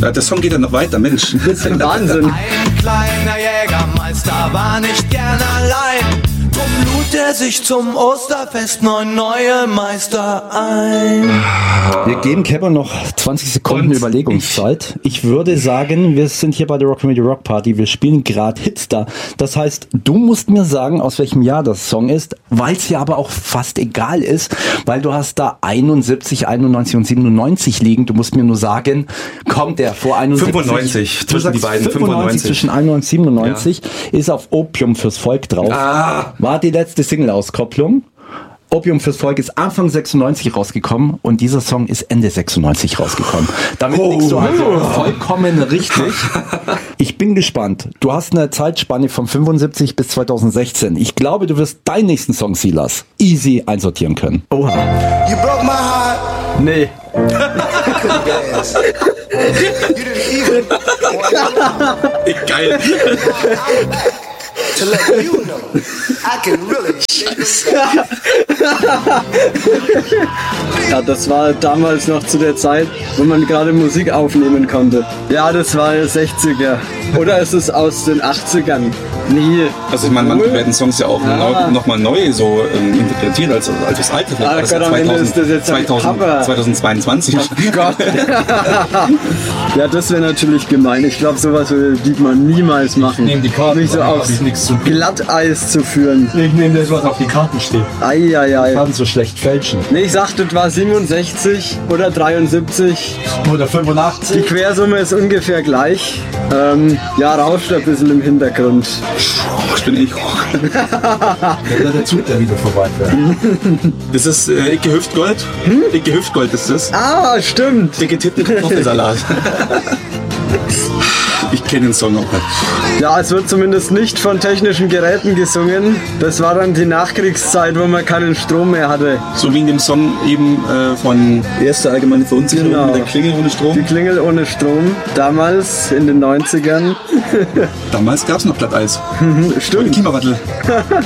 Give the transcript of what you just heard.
Ja, der Song geht dann noch weiter, Mensch. Das ist ein Wahnsinn. Ein kleiner Jägermeister war nicht gern allein. Drum lud er sich zum Osterfest 9 neue Meister ein. Wir geben Kepper noch 20 Sekunden Überlegungszeit. Ich würde sagen, wir sind hier bei der Rock Radio Rock Party. Wir spielen gerade Hits da. Das heißt, du musst mir sagen, aus welchem Jahr das Song ist, weil es ja aber auch fast egal ist, weil du hast da 71, 91 und 97 liegen. Du musst mir nur sagen, kommt der vor 71? 95, zwischen die beiden. 95 zwischen 91 und 97 ist auf Opium fürs Volk drauf. War die letzte Single-Auskopplung. Opium fürs Volk ist Anfang 96 rausgekommen und dieser Song ist Ende 96 rausgekommen. Damit liegst du also vollkommen richtig. Ich bin gespannt. Du hast eine Zeitspanne von 75 bis 2016. Ich glaube, du wirst deinen nächsten Song, Silas, easy einsortieren können. Oha. You broke my heart. Nee. Yes. You didn't even Geil. to let you know I can really Ja, das war damals noch zu der Zeit, wo man gerade Musik aufnehmen konnte. Ja, das war 60er. Oder ist es aus den 80ern? Nee. Also ich meine, manchmal werden Songs ja auch nochmal neu so interpretiert als das alte. Ah, Das Gott, am Ende ist das jetzt 2022. Oh Gott. Ja, das wäre natürlich gemein. Ich glaube, sowas würde Dietmar niemals machen. Nehme die Karten, mich so aufs Glatteis zu führen. Ich nehme das, was auf die Karten steht. Eieiei. Kann so schlecht fälschen. Nee, ich sagte, das war 67 oder 73. Oder 85. Die Quersumme ist ungefähr gleich. Ja, rauscht ein bisschen im Hintergrund. Ich bin echt. Der Zug, der wieder vorbeifährt. Das ist Icke Hüftgold. Icke Hüftgold ist das. Ah, stimmt. Der getippte Kartoffelsalat. Ich kenne den Song auch nicht. Ja, es wird zumindest nicht von technischen Geräten gesungen. Das war dann die Nachkriegszeit, wo man keinen Strom mehr hatte. So wie in dem Song eben von Erste allgemeine Verunsicherung Genau. mit der Klingel ohne Strom. Die Klingel ohne Strom. Damals in den 90ern. Damals gab es noch Glatteis. Stimmt. Klimawandel.